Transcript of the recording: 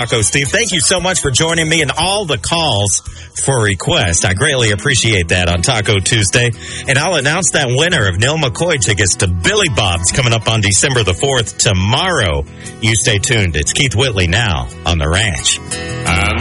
Taco Steve, thank you so much for joining me and all the calls for requests. I greatly appreciate that on Taco Tuesday. And I'll announce that winner of Neil McCoy tickets to Billy Bob's coming up on December the 4th tomorrow. You stay tuned. It's Keith Whitley now on The Ranch.